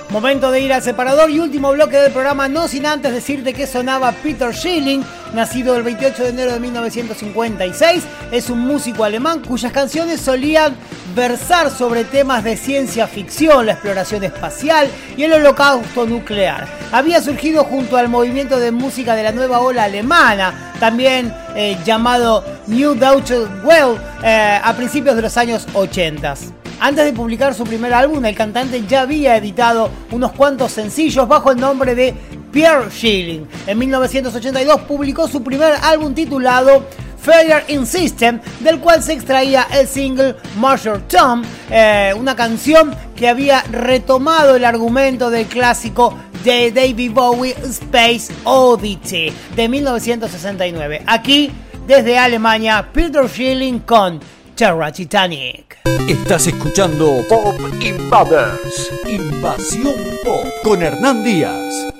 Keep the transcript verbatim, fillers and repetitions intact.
Momento de ir al separador y último bloque del programa, no sin antes decirte que sonaba Peter Schilling, nacido el veintiocho de enero de mil novecientos cincuenta y seis. Es un músico alemán cuyas canciones solían versar sobre temas de ciencia ficción, la exploración espacial y el holocausto nuclear. Había surgido junto al movimiento de música de la nueva ola alemana, también eh, llamado New Deutsche Welle, eh, a principios de los años ochenta. Antes de publicar su primer álbum, el cantante ya había editado unos cuantos sencillos bajo el nombre de Pierre Schilling. En mil novecientos ochenta y dos publicó su primer álbum titulado Failure in System, del cual se extraía el single Major Tom, eh, una canción que había retomado el argumento del clásico de David Bowie, Space Oddity, de mil novecientos sesenta y nueve. Aquí, desde Alemania, Peter Schilling con Terra Titanic. Estás escuchando Pop Invaders, Invasión Pop, con Hernán Díaz.